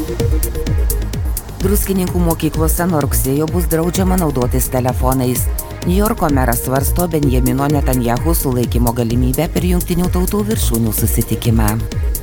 Druskininkų mokyklose nuo rugsėjo bus draudžiama naudotis telefonais. Niujorko meras svarsto Benjamino Netanjahu sulaikymo galimybę per Jungtinių tautų viršūnių susitikimą.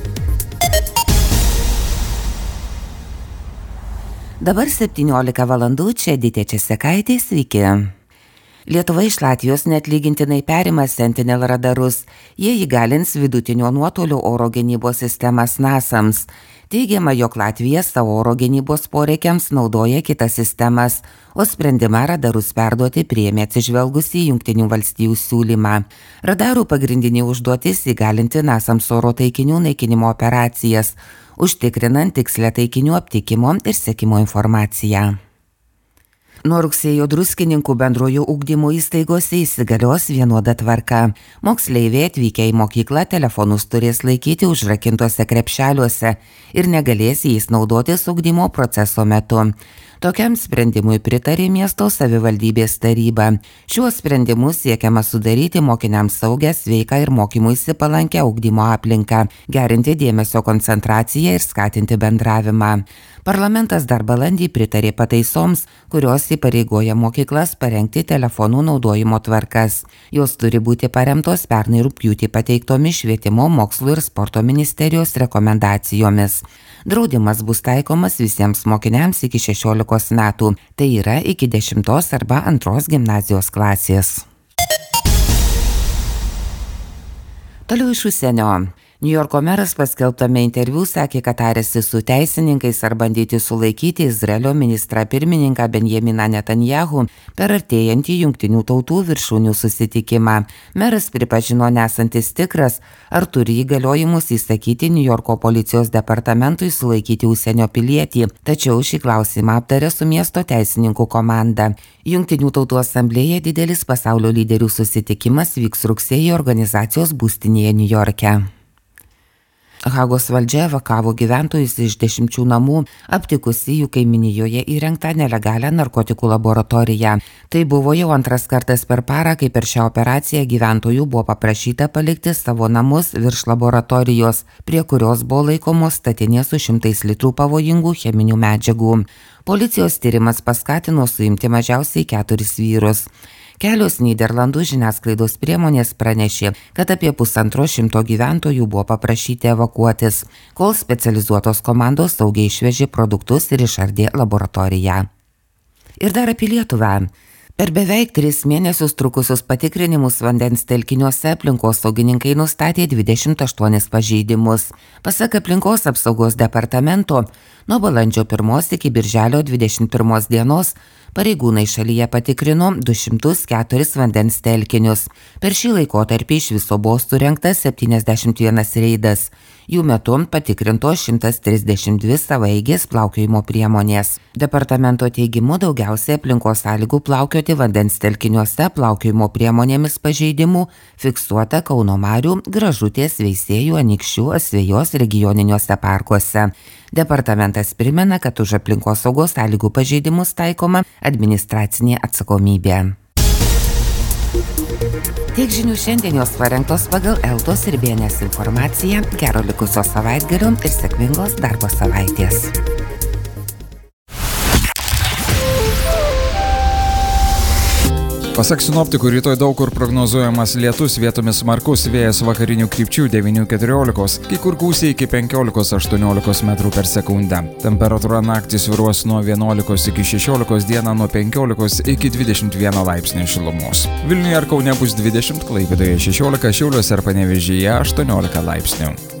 Dabar 17 valandų, čia Editė Česekaitė, sveiki. Lietuva iš Latvijos neatlygintinai perima Sentinel radarus. Jie įgalins vidutinio nuotolio oro gynybos sistemas NASAMS. Teigiama, jog Latvija savo oro gynybos poreikiams naudoja kitas sistemas, o sprendimą radarus perduoti priėmė atsižvelgus į Jungtinių valstijų siūlymą. Radarų pagrindinė užduotis įgalinti NASAMS oro taikinių naikinimo operacijas, užtikrinant tikslę taikinių aptikimo ir sekimo informaciją. Nuo rugsėjo Druskininkų bendrojo ugdymo įstaigose įsigalios vienoda tvarka. Moksleiviai atvykę į mokyklą telefonus turės laikyti užrakintuose krepšeliuose ir negalės jais naudotis ugdymo proceso metu. Tokiam sprendimui pritarė miesto savivaldybės taryba. Šiuo sprendimu siekiama sudaryti mokiniams saugę, sveiką ir mokymuisi palankę ugdymo aplinką, gerinti dėmesio koncentraciją ir skatinti bendravimą. Parlamentas dar balandį pritarė pataisoms, kurios įpareigoja mokyklas parengti telefonų naudojimo tvarkas. Jos turi būti paremtos pernai rugpjūtį pateiktomis Švietimo, mokslo ir sporto ministerijos rekomendacijomis. Draudimas bus taikomas visiems mokiniams iki 16 metų, tai yra iki 10 arba 2 gimnazijos klasės. Toliau iš užsienio. Niujorko meras paskelbtame interviu sakė, kad tarėsi su teisininkais ar bandyti sulaikyti Izraelio ministrą pirmininką Benjaminą Netanjahu per artėjantį Jungtinių tautų viršūnių susitikimą. Meras pripažino nesantis tikras, ar turi įgaliojimus įsakyti Niujorko policijos departamentui sulaikyti užsienio pilietį, tačiau šį klausimą aptarė su miesto teisininkų komanda. Jungtinių tautų asamblėje didelis pasaulio lyderių susitikimas vyks rugsėjį organizacijos būstinėje Niujorke. Hagos valdžia evakavo gyventojus iš 10 namų, aptikusi jų kaimynijoje įrengtą nelegalią narkotikų laboratoriją. Tai buvo jau antras kartas per parą, kai per šią operaciją gyventojų buvo paprašyta palikti savo namus virš laboratorijos, prie kurios buvo laikomos statinės su 100 litrų pavojingų cheminių medžiagų. Policijos tyrimas paskatino suimti mažiausiai 4 vyrus. Kelios Nyderlandų žiniasklaidos priemonės pranešė, kad apie 150 gyventojų buvo paprašyti evakuotis, kol specializuotos komandos saugiai išvežė produktus ir išardė laboratoriją. Ir dar apie Lietuvą. Per beveik 3 mėnesius trukusius patikrinimus vandens telkiniuose aplinkosaugininkai nustatė 28 pažeidimus. Pasak aplinkos apsaugos departamento, nuo balandžio 1 iki birželio 21 dienos pareigūnai šalyje patikrino 204 vandens telkinius. Per šį laikotarpį iš viso buvo surengtas 71 reidas. Jų metu patikrinto 132 savaeigės plaukiojimo priemonės. Departamento teigimu daugiausiai aplinkos sąlygų plaukioti vandens telkiniuose plaukiojimo priemonėmis pažeidimų fiksuota Kauno Marių, Gražutės, Veisiejų, Anykščių, Asvejos regioniniuose parkuose. Departamentas primena, kad už aplinkos saugos sąlygų pažeidimus taikoma administracinė atsakomybė. Tiek žinių šiandien, jos parengtos pagal Eltos ir BNS informaciją. Gero likusio savaitgalio ir sėkmingos darbo savaitės. Pasak sinoptikų, rytoj daug kur prognozuojamas lietus, vietomis smarkus vėjas vakarinių krypčių 9–14, kai kur gūsiai iki 15–18 metrų per sekundę. Temperatūra naktį svyruos nuo 11 iki 16, dieną nuo 15 iki 21 laipsnio šilumos. Vilniuje ir Kaune bus 20, Klaipėdoje 16, Šiauliuose ir Panevėžyje 18 laipsnių.